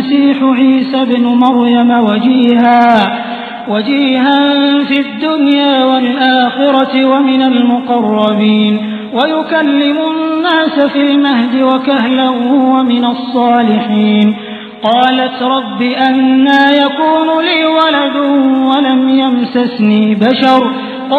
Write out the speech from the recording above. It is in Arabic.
المسيح عيسى ابن مريم وجيها في الدنيا والآخرة ومن المقربين ويكلم الناس في المهد وكهلا ومن الصالحين. قالت رب أنى يكون لي ولد ولم يمسسني بشر